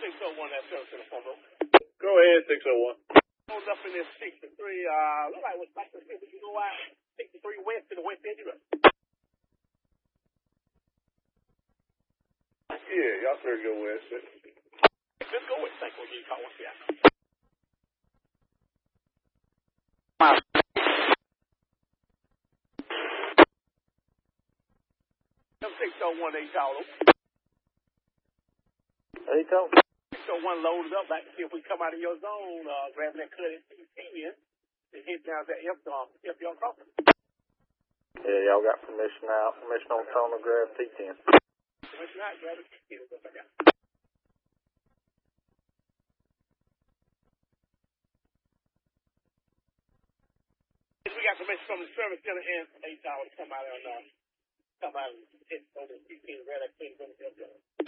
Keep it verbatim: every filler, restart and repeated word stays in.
six oh one, that's service in the phone, bro. Go ahead, six oh one. Hold up in this sixty-three, uh, look like what's back to the you go out, sixty-three west to the west edge of it. Yeah, y'all clear to go west. Let's go west, thank you, you call one, yeah. six oh one, they call them. They call six oh one loaded up, like to see if we come out of your zone, uh, grabbing that cut at ten and hit down that F um, F y'all crossing. Yeah, y'all got permission out, permission on phone to grab T ten. Permission out, grab it, T ten. We got permission from the service center and eight hours to come out and uh, come out and hit over T ten, grab that clean from the F y'all.